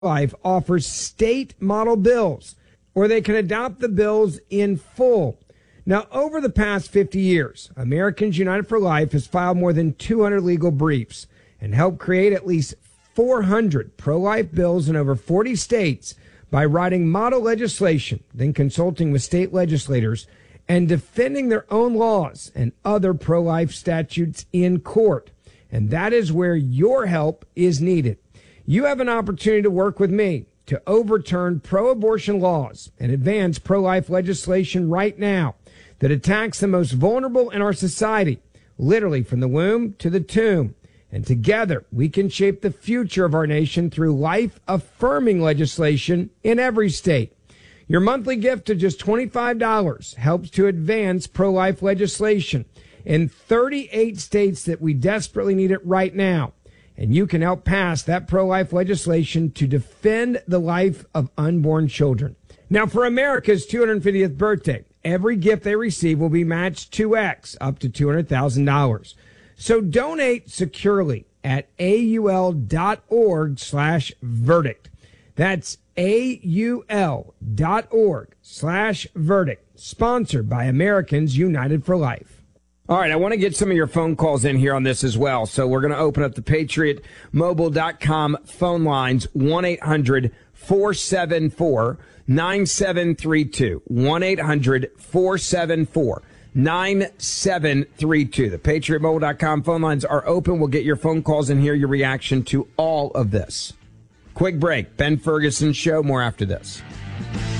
Life offers state model bills, or they can adopt the bills in full. Now, over the past 50 years, Americans United for Life has filed more than 200 legal briefs and helped create at least 400 pro-life bills in over 40 states by writing model legislation, then consulting with state legislators and defending their own laws and other pro-life statutes in court. And that is where your help is needed. You have an opportunity to work with me to overturn pro-abortion laws and advance pro-life legislation right now that attacks the most vulnerable in our society, literally from the womb to the tomb. And together, we can shape the future of our nation through life-affirming legislation in every state. Your monthly gift of just $25 helps to advance pro-life legislation in 38 states that we desperately need it right now. And you can help pass that pro-life legislation to defend the life of unborn children. Now, for America's 250th birthday, every gift they receive will be matched 2x, up to $200,000. So donate securely at aul.org/verdict. That's aul.org/verdict. Sponsored by Americans United for Life. All right, I want to get some of your phone calls in here on this as well. So we're going to open up the PatriotMobile.com phone lines, 1-800-474-9732. 1-800-474-9732. The PatriotMobile.com phone lines are open. We'll get your phone calls and hear your reaction to all of this. Quick break. Ben Ferguson Show. More after this.